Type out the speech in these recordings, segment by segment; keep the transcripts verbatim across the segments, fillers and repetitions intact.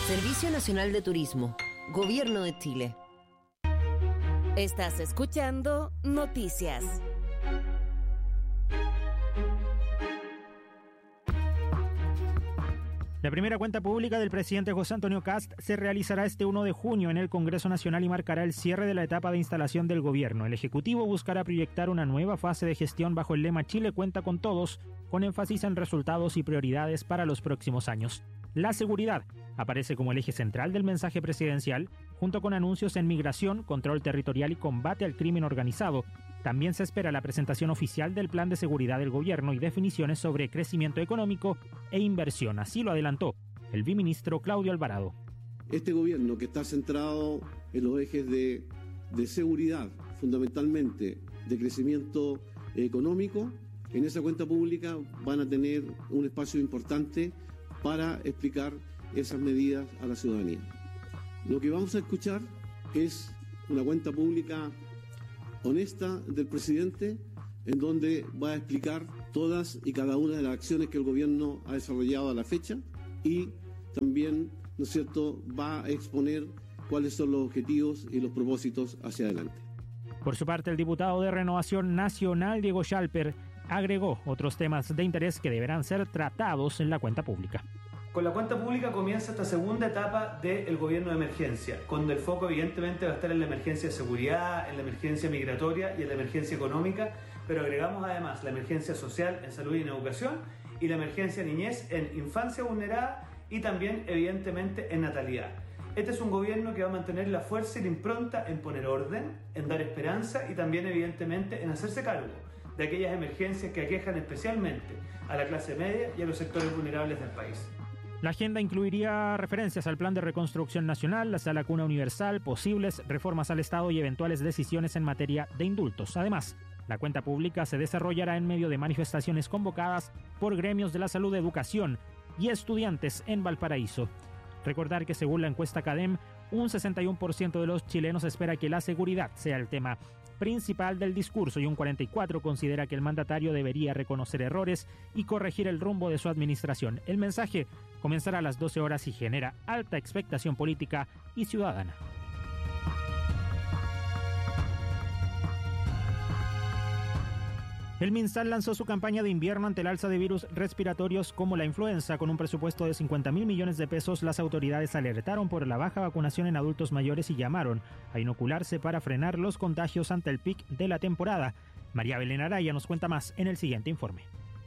Servicio Nacional de Turismo, Gobierno de Chile. Estás escuchando Noticias. La primera cuenta pública del presidente José Antonio Kast se realizará este primero de junio en el Congreso Nacional y marcará el cierre de la etapa de instalación del gobierno. El Ejecutivo buscará proyectar una nueva fase de gestión bajo el lema Chile cuenta con todos, con énfasis en resultados y prioridades para los próximos años. La seguridad aparece como el eje central del mensaje presidencial, junto con anuncios en migración, control territorial y combate al crimen organizado. También se espera la presentación oficial del Plan de Seguridad del Gobierno y definiciones sobre crecimiento económico e inversión. Así lo adelantó el viceministro Claudio Alvarado. Este gobierno, que está centrado en los ejes de, de seguridad, fundamentalmente de crecimiento económico, en esa cuenta pública van a tener un espacio importante para explicar esas medidas a la ciudadanía. Lo que vamos a escuchar es una cuenta pública honesta del presidente, en donde va a explicar todas y cada una de las acciones que el gobierno ha desarrollado a la fecha y también, ¿no es cierto?, va a exponer cuáles son los objetivos y los propósitos hacia adelante. Por su parte, el diputado de Renovación Nacional, Diego Schalper, agregó otros temas de interés que deberán ser tratados en la cuenta pública. Con la cuenta pública comienza esta segunda etapa del gobierno de emergencia, donde el foco evidentemente va a estar en la emergencia de seguridad, en la emergencia migratoria y en la emergencia económica, pero agregamos además la emergencia social en salud y en educación y la emergencia niñez en infancia vulnerada y también evidentemente en natalidad. Este es un gobierno que va a mantener la fuerza y la impronta en poner orden, en dar esperanza y también evidentemente en hacerse cargo de aquellas emergencias que aquejan especialmente a la clase media y a los sectores vulnerables del país. La agenda incluiría referencias al Plan de Reconstrucción Nacional, la Sala Cuna Universal, posibles reformas al Estado y eventuales decisiones en materia de indultos. Además, la cuenta pública se desarrollará en medio de manifestaciones convocadas por gremios de la salud, educación y estudiantes en Valparaíso. Recordar que según la encuesta CADEM, un sesenta y uno por ciento de los chilenos espera que la seguridad sea el tema principal del discurso y un cuarenta y cuatro por ciento considera que el mandatario debería reconocer errores y corregir el rumbo de su administración. El mensaje comenzará a las doce horas y genera alta expectación política y ciudadana. El MinSal lanzó su campaña de invierno ante el alza de virus respiratorios como la influenza. Con un presupuesto de cincuenta mil millones de pesos, las autoridades alertaron por la baja vacunación en adultos mayores y llamaron a inocularse para frenar los contagios ante el pic de la temporada. María Belén Araya nos cuenta más en el siguiente informe.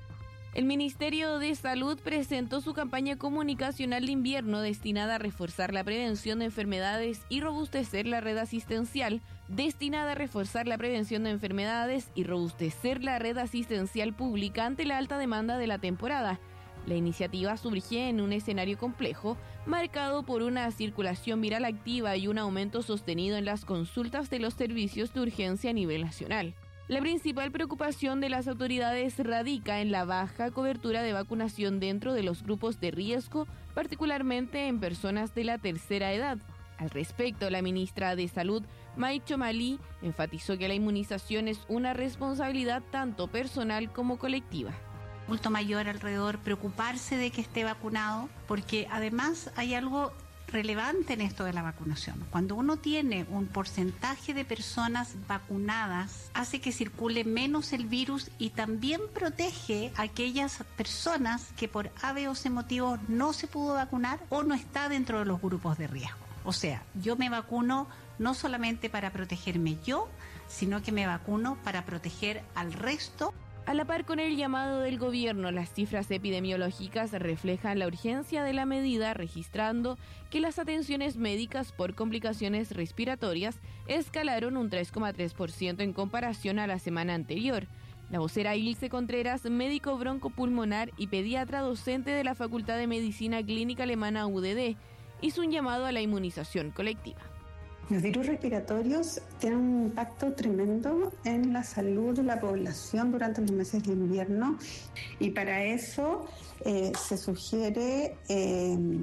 El Ministerio de Salud presentó su campaña comunicacional de invierno destinada a reforzar la prevención de enfermedades y robustecer la red asistencial, destinada a reforzar la prevención de enfermedades y robustecer la red asistencial pública ante la alta demanda de la temporada. La iniciativa surge en un escenario complejo, marcado por una circulación viral activa y un aumento sostenido en las consultas de los servicios de urgencia a nivel nacional. La principal preocupación de las autoridades radica en la baja cobertura de vacunación dentro de los grupos de riesgo, particularmente en personas de la tercera edad. Al respecto, la ministra de Salud, May Chomalí, enfatizó que la inmunización es una responsabilidad tanto personal como colectiva. Adulto mayor alrededor, preocuparse de que esté vacunado, porque además hay algo relevante en esto de la vacunación. Cuando uno tiene un porcentaje de personas vacunadas, hace que circule menos el virus y también protege a aquellas personas que por A, B o C motivos no se pudo vacunar o no está dentro de los grupos de riesgo. O sea, yo me vacuno no solamente para protegerme yo, sino que me vacuno para proteger al resto. A la par con el llamado del gobierno, las cifras epidemiológicas reflejan la urgencia de la medida, registrando que las atenciones médicas por complicaciones respiratorias escalaron un tres coma tres por ciento en comparación a la semana anterior. La vocera Ilse Contreras, médico broncopulmonar y pediatra docente de la Facultad de Medicina Clínica Alemana U D D, hizo un llamado a la inmunización colectiva. Los virus respiratorios tienen un impacto tremendo en la salud de la población durante los meses de invierno y para eso eh, se sugiere eh,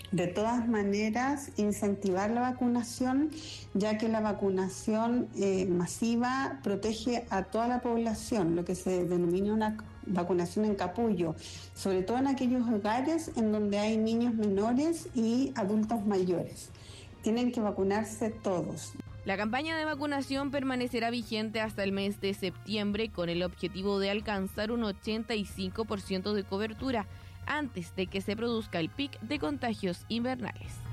De todas maneras, incentivar la vacunación, ya que la vacunación eh, masiva protege a toda la población, lo que se denomina una vacunación en capullo, sobre todo en aquellos hogares en donde hay niños menores y adultos mayores. Tienen que vacunarse todos. La campaña de vacunación permanecerá vigente hasta el mes de septiembre con el objetivo de alcanzar un ochenta y cinco por ciento de cobertura antes de que se produzca el pic de contagios invernales.